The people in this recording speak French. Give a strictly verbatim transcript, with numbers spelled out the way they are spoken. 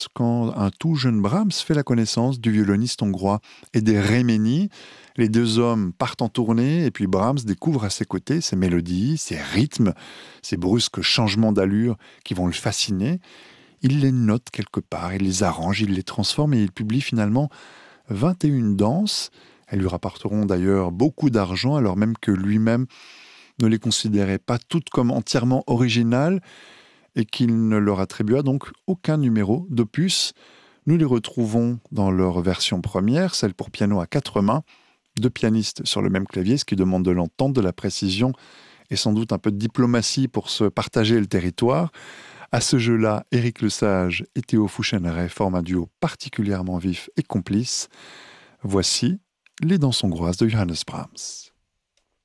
quand un tout jeune Brahms fait la connaissance du violoniste hongrois Ede Remény. Les deux hommes partent en tournée et puis Brahms découvre à ses côtés ces mélodies, ces rythmes, ces brusques changements d'allure qui vont le fasciner. Il les note quelque part, il les arrange, il les transforme et il publie finalement vingt et une danses. Elles lui rapporteront d'ailleurs beaucoup d'argent alors même que lui-même ne les considérait pas toutes comme entièrement originales et qu'il ne leur attribua donc aucun numéro d'opus. Nous les retrouvons dans leur version première, celle pour piano à quatre mains, deux pianistes sur le même clavier, ce qui demande de l'entente, de la précision et sans doute un peu de diplomatie pour se partager le territoire. À ce jeu-là, Éric Lesage et Théo Fouchenray forment un duo particulièrement vif et complice. Voici les danses hongroises de Johannes Brahms.